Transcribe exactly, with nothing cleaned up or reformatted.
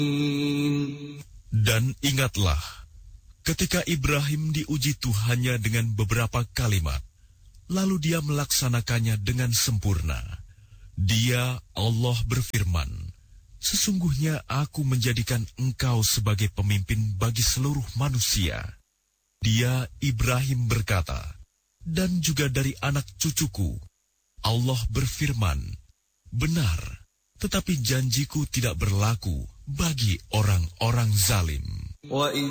Dan ingatlah, ketika Ibrahim diuji Tuhannya dengan beberapa kalimat, lalu dia melaksanakannya dengan sempurna. Dia, Allah berfirman, sesungguhnya aku menjadikan engkau sebagai pemimpin bagi seluruh manusia. Dia, Ibrahim berkata, dan juga dari anak cucuku. Allah berfirman, benar, tetapi janjiku tidak berlaku bagi orang-orang zalim.